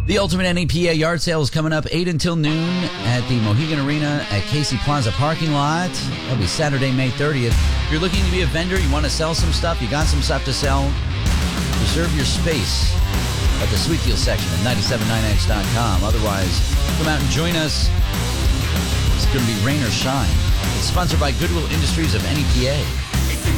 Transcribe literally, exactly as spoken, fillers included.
The Ultimate N E P A yard sale is coming up eight until noon at the Mohegan Arena at Casey Plaza parking lot. That'll be Saturday, May thirtieth. If you're looking to be a vendor, you want to sell some stuff, you got some stuff to sell, reserve your space at the Sweet Deal section at nine seven nine x dot com. Otherwise, come out and join us. It's going to be rain or shine. It's sponsored by Goodwill Industries of N E P A.